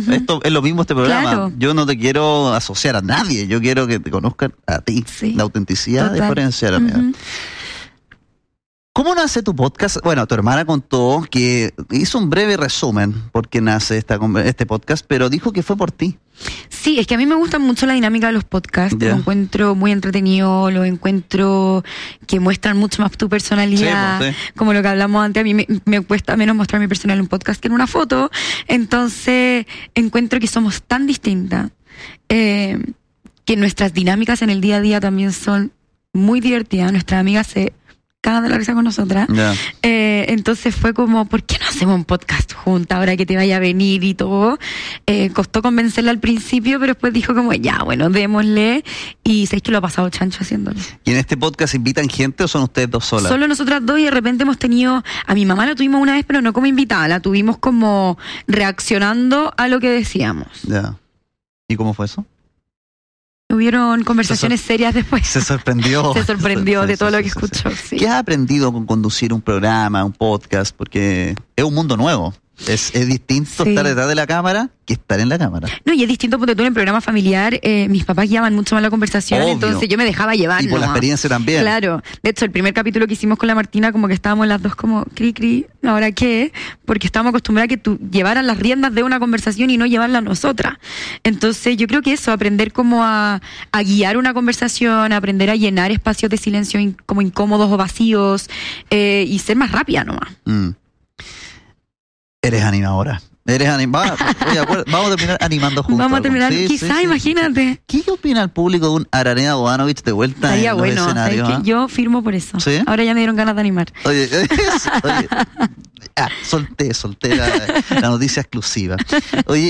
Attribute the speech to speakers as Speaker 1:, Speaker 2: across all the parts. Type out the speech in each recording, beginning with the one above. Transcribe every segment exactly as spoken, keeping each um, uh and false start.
Speaker 1: Uh-huh. Esto es lo mismo este programa. Claro. Yo no te quiero asociar a nadie, yo quiero que te conozcan a ti. Sí. La autenticidad Total. diferencial. Uh-huh. ¿Cómo nace tu podcast? Bueno, tu hermana contó que hizo un breve resumen por qué nace esta, este podcast, pero dijo que fue por ti.
Speaker 2: Sí, es que a mí me gusta mucho la dinámica de los podcasts. Yeah. Lo encuentro muy entretenido, lo encuentro que muestran mucho más tu personalidad. Sí, pues, sí. Como lo que hablamos antes, a mí me, me cuesta menos mostrar mi personalidad en un podcast que en una foto. Entonces, encuentro que somos tan distintas, eh, que nuestras dinámicas en el día a día también son muy divertidas. Nuestras amigas se cagan de la risa con nosotras. Yeah. Eh, entonces fue como, ¿por qué no hacemos un podcast juntas ahora que te vaya a venir y todo? Eh, costó convencerla al principio, pero después dijo como, ya, bueno, démosle. Y sabéis que lo ha pasado chancho haciéndolo.
Speaker 1: ¿Y en este podcast invitan gente o son ustedes dos solas?
Speaker 2: Solo nosotras dos, y de repente hemos tenido, a mi mamá la tuvimos una vez, pero no como invitada, la tuvimos como reaccionando a lo que decíamos.
Speaker 1: Ya. Yeah. ¿Y cómo fue eso?
Speaker 2: Hubieron conversaciones
Speaker 1: se
Speaker 2: serias después.
Speaker 1: Se sorprendió.
Speaker 2: Se sorprendió
Speaker 1: sí,
Speaker 2: de
Speaker 1: sí,
Speaker 2: todo
Speaker 1: sí,
Speaker 2: lo que
Speaker 1: sí,
Speaker 2: escuchó.
Speaker 1: Sí.
Speaker 2: Sí.
Speaker 1: ¿Qué has aprendido con conducir un programa, un podcast? Porque es un mundo nuevo. Es, es distinto sí. estar detrás de la cámara que estar en la cámara.
Speaker 2: No, y es distinto porque tú en el programa familiar, eh, mis papás guiaban mucho más la conversación, Obvio. entonces yo me dejaba llevar.
Speaker 1: Y por
Speaker 2: ¿no?
Speaker 1: la experiencia también.
Speaker 2: Claro. De hecho, el primer capítulo que hicimos con la Martina, como que estábamos las dos como, cri, cri, ¿ahora qué? Porque estábamos acostumbradas a que tú llevaras las riendas de una conversación y no llevarla a nosotras. Entonces, yo creo que eso, aprender como a, a guiar una conversación, aprender a llenar espacios de silencio in, como incómodos o vacíos, eh, y ser más rápida nomás.
Speaker 1: Mm. Eres animadora. Eres animadora. Vamos a terminar animando juntos.
Speaker 2: Vamos a terminar, sí, quizás, sí, imagínate.
Speaker 1: ¿Qué opina el público de un Aranea Bodanovich de vuelta
Speaker 2: Estaría
Speaker 1: en
Speaker 2: bueno,
Speaker 1: los escenarios?
Speaker 2: ¿eh? Yo firmo por eso. ¿Sí? Ahora ya me dieron ganas de animar.
Speaker 1: Oye, oye ah, solté, solté la, la noticia exclusiva. Oye,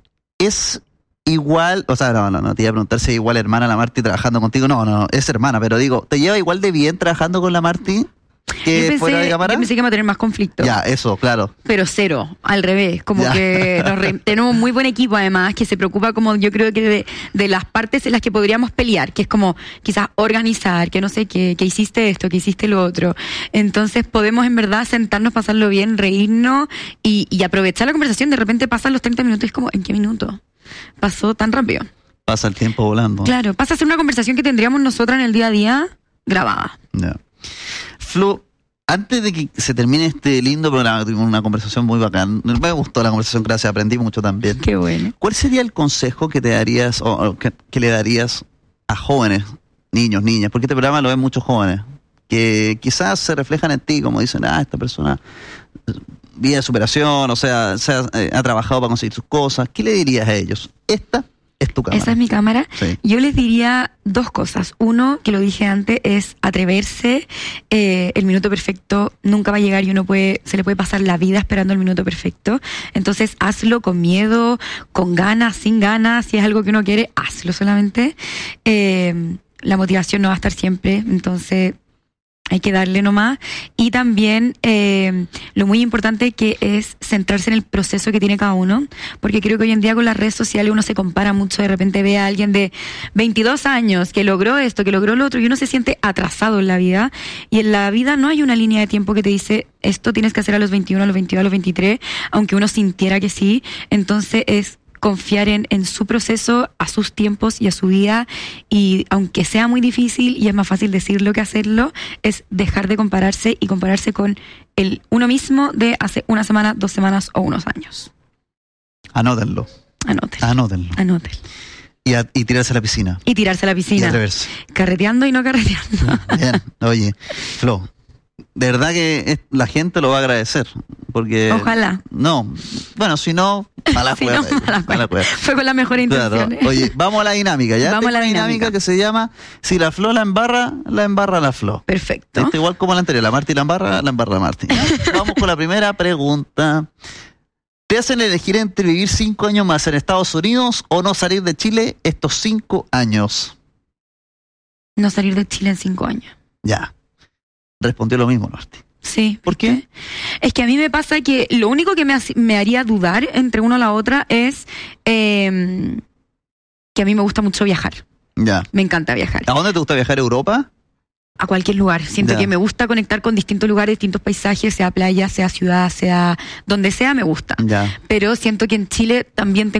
Speaker 1: es igual, o sea, no, no, no, te iba a preguntar si es igual hermana la Marti trabajando contigo. No, no, no, es hermana, pero digo, ¿te lleva igual de bien trabajando con la Marti? ¿Que
Speaker 2: pensé,
Speaker 1: fuera de cámara?
Speaker 2: Yo pensé que iba a tener más conflicto.
Speaker 1: Ya, eso, claro.
Speaker 2: Pero cero, al revés. Como ya. que nos re, tenemos muy buen equipo además, que se preocupa como yo creo que de, de las partes en las que podríamos pelear, que es como quizás organizar, que no sé qué, que hiciste esto, que hiciste lo otro. Entonces podemos en verdad sentarnos, pasarlo bien, reírnos y, y aprovechar la conversación. De repente pasan los treinta minutos y es como, ¿en qué minuto? Pasó tan rápido.
Speaker 1: Pasa el tiempo volando.
Speaker 2: Claro, pasa a ser una conversación que tendríamos nosotras en el día a día grabada.
Speaker 1: Ya. Flo, antes de que se termine este lindo programa, tuvimos una conversación muy bacán. Me gustó la conversación, gracias, aprendí mucho también.
Speaker 2: Qué bueno.
Speaker 1: ¿Cuál sería el consejo que te darías, o, o que, que le darías a jóvenes, niños, niñas? Porque este programa lo ven muchos jóvenes, que quizás se reflejan en ti, como dicen, ah, esta persona vida de superación, o sea, se ha, eh, ha trabajado para conseguir sus cosas. ¿Qué le dirías a ellos? Esta es tu cámara.
Speaker 2: Esa es mi cámara.
Speaker 1: Sí.
Speaker 2: Yo les diría dos cosas. Uno, que lo dije antes, es atreverse. Eh, el minuto perfecto nunca va a llegar y uno puede, se le puede pasar la vida esperando el minuto perfecto. Entonces, hazlo con miedo, con ganas, sin ganas. Si es algo que uno quiere, hazlo solamente. Eh, la motivación no va a estar siempre, entonces hay que darle nomás. Y también eh, lo muy importante que es centrarse en el proceso que tiene cada uno, porque creo que hoy en día con las redes sociales uno se compara mucho, de repente ve a alguien de veintidós años que logró esto, que logró lo otro, y uno se siente atrasado en la vida, y en la vida no hay una línea de tiempo que te dice esto tienes que hacer a los veintiuno, a los veintidós, a los veintitrés, aunque uno sintiera que sí. Entonces es confiar en, en su proceso, a sus tiempos y a su vida, y aunque sea muy difícil y es más fácil decirlo que hacerlo, es dejar de compararse y compararse con el uno mismo de hace una semana, dos semanas o unos años.
Speaker 1: Anótenlo.
Speaker 2: Anótenlo.
Speaker 1: Anótenlo.
Speaker 2: Anótenlo.
Speaker 1: Y, a, y tirarse a la piscina.
Speaker 2: Y tirarse a la piscina.
Speaker 1: Y atreverse.
Speaker 2: Carreteando y no carreteando.
Speaker 1: Bien. Oye, Flo, de verdad que es, la gente lo va a agradecer. Porque
Speaker 2: ojalá.
Speaker 1: No, bueno, si no, a la
Speaker 2: si
Speaker 1: cueva.
Speaker 2: No, a la cueva. cueva. Fue con la mejor intención.
Speaker 1: Claro. Oye, vamos a la dinámica, ¿ya?
Speaker 2: Vamos
Speaker 1: Tengo
Speaker 2: a la
Speaker 1: dinámica.
Speaker 2: dinámica
Speaker 1: que se llama si la Flo la embarra, la embarra la Flo.
Speaker 2: Perfecto.
Speaker 1: Este, igual como la anterior, la Marti la embarra, la embarra la Marti. Vamos con la primera pregunta. ¿Te hacen elegir entre vivir cinco años más en Estados Unidos o no salir de Chile estos cinco años?
Speaker 2: No salir de Chile en cinco años.
Speaker 1: Ya. Respondió lo mismo, Marti.
Speaker 2: Sí.
Speaker 1: ¿Por qué?
Speaker 2: Es que a mí me pasa que lo único que me, me haría dudar entre una o la otra es eh, que a mí me gusta mucho viajar.
Speaker 1: Ya.
Speaker 2: Me encanta viajar.
Speaker 1: ¿A dónde te gusta viajar? ¿A Europa?
Speaker 2: A cualquier lugar. Siento ya. que me gusta conectar con distintos lugares, distintos paisajes, sea playa, sea ciudad, sea donde sea, me gusta.
Speaker 1: Ya.
Speaker 2: Pero siento que en Chile también tengo